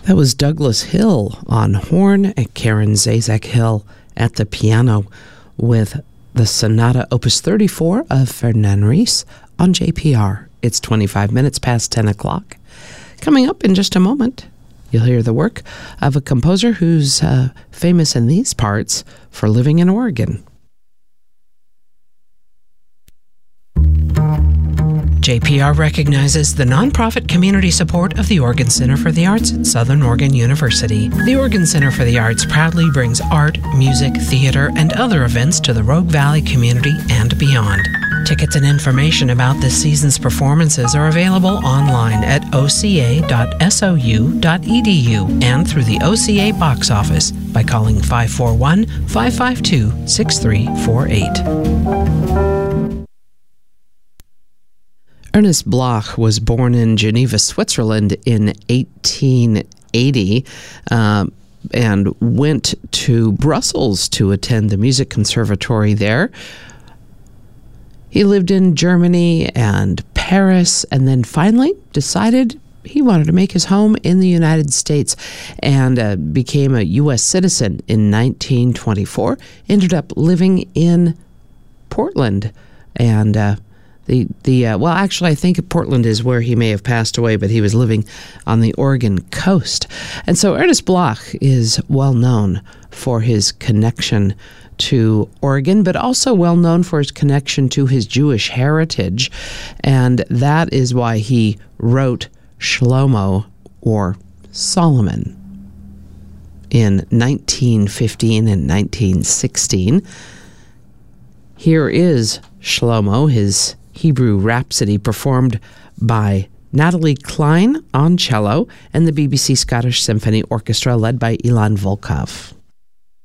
That was Douglas Hill on horn and Karen Zazek-Hill at the piano with the Sonata Opus 34 of Ferdinand Ries on JPR. It's 25 minutes past 10 o'clock. Coming up in just a moment, you'll hear the work of a composer who's famous in these parts for living in Oregon. JPR recognizes the nonprofit community support of the Oregon Center for the Arts at Southern Oregon University. The Oregon Center for the Arts proudly brings art, music, theater, and other events to the Rogue Valley community and beyond. Tickets and information about this season's performances are available online at oca.sou.edu and through the OCA box office by calling 541-552-6348. Ernest Bloch was born in Geneva, Switzerland in 1880 and went to Brussels to attend the music conservatory there. He lived in Germany and Paris and then finally decided he wanted to make his home in the United States and became a U.S. citizen in 1924, ended up living in Portland and well, actually, I think Portland is where he may have passed away, but he was living on the Oregon coast. And so Ernest Bloch is well known for his connection to Oregon, but also well known for his connection to his Jewish heritage. And that is why he wrote Shlomo, or Solomon, in 1915 and 1916. Here is Shlomo, his Hebrew Rhapsody, performed by Natalie Klein on cello and the BBC Scottish Symphony Orchestra led by Ilan Volkov.